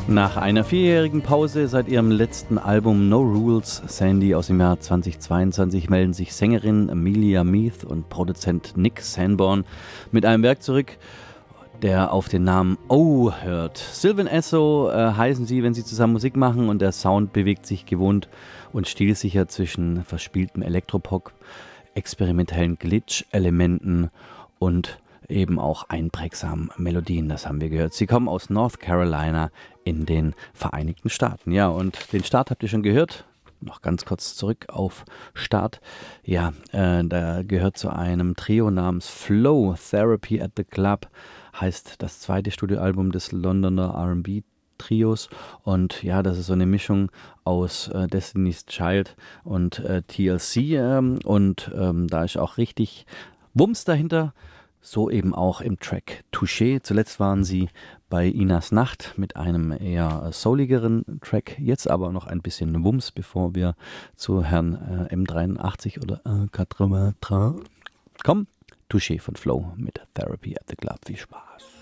Nach einer 4-jährigen Pause seit ihrem letzten Album No Rules Sandy aus dem Jahr 2022 melden sich Sängerin Amelia Meath und Produzent Nick Sanborn mit einem Werk zurück, der auf den Namen O hört. Sylvan Esso heißen sie, wenn sie zusammen Musik machen, und der Sound bewegt sich gewohnt und stilsicher zwischen verspieltem Elektropop, experimentellen Glitch-Elementen und eben auch einprägsamen Melodien, das haben wir gehört. Sie kommen aus North Carolina in den Vereinigten Staaten. Ja, und den Start habt ihr schon gehört. Noch ganz kurz zurück auf Start. Ja, da gehört zu einem Trio namens Flow. Therapy at the Club heißt das zweite Studioalbum des Londoner R&B Trios, und ja, das ist so eine Mischung aus Destiny's Child und TLC, und da ist auch richtig Wumms dahinter. So eben auch im Track Touché. Zuletzt waren sie bei Inas Nacht mit einem eher souligeren Track. Jetzt aber noch ein bisschen Wumms, bevor wir zu Herrn M83 oder 83 kommen. Touché von Flow mit Therapy at the Club. Viel Spaß.